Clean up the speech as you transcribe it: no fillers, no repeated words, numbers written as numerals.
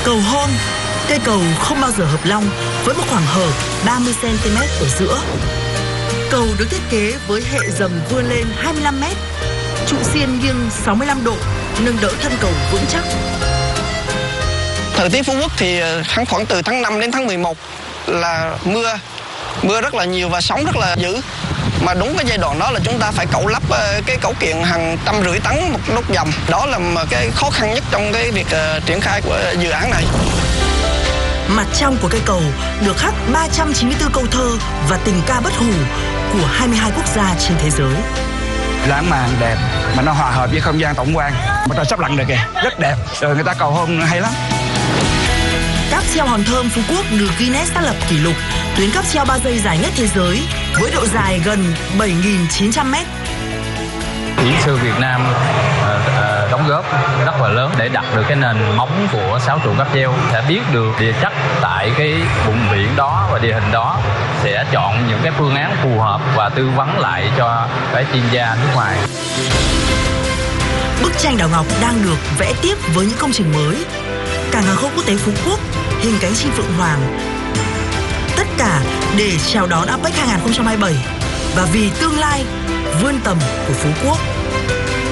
Cầu Hôn, cây cầu không bao giờ hợp long với một khoảng hở 30 cm ở giữa. Cầu được thiết kế với hệ dầm vươn lên 25 m, trụ xiên nghiêng 65 độ, nâng đỡ thân cầu vững chắc. Thời tiết Phú Quốc thì khoảng từ tháng 5 đến tháng 11 là mưa rất là nhiều và sóng rất là dữ. Mà đúng cái giai đoạn đó là chúng ta phải cẩu lắp cái cẩu kiện hàng 150 tấn một nút dầm. Đó là cái khó khăn nhất trong cái việc triển khai của dự án này. Mặt trong của cây cầu được khắc 394 câu thơ và tình ca bất hủ của 22 quốc gia trên thế giới. Lãng mạn đẹp mà nó hòa hợp với không gian tổng quan. Mà trời sắp lặn rồi kìa, rất đẹp. Rồi người ta cầu hôn hay lắm. Cáp treo Hòn Thơm Phú Quốc được Guinness xác lập kỷ lục tuyến cáp treo 3 giây dài nhất thế giới với độ dài gần 7.900 m. Kỹ sư Việt Nam đóng góp rất là lớn để đặt được cái nền móng của 6 trụ cáp treo, sẽ biết được địa chất tại cái vùng biển đó và địa hình đó, sẽ chọn những cái phương án phù hợp và tư vấn lại cho cái chuyên gia nước ngoài. Bức tranh đảo Ngọc đang được vẽ tiếp với những công trình mới. Cảng hàng không quốc tế Phú Quốc, hình cánh chim phượng hoàng. Tất cả để chào đón APEC 2027 và vì tương lai vươn tầm của Phú Quốc.